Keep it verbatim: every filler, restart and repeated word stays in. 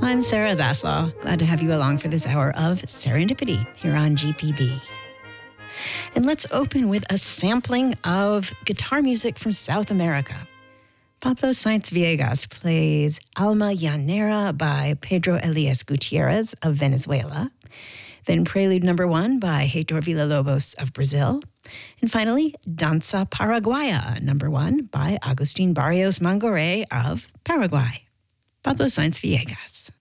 I'm Sarah Zaslaw. Glad to have you along for this hour of Serendipity here on G P B. And let's open with a sampling of guitar music from South America. Pablo Sainz Villegas plays Alma Llanera by Pedro Elias Gutierrez of Venezuela. Then Prelude Number One by Heitor Villa-Lobos of Brazil. And finally, Danza Paraguaya Number One by Agustin Barrios Mangoré of Paraguay. Pablo Sainz Villegas.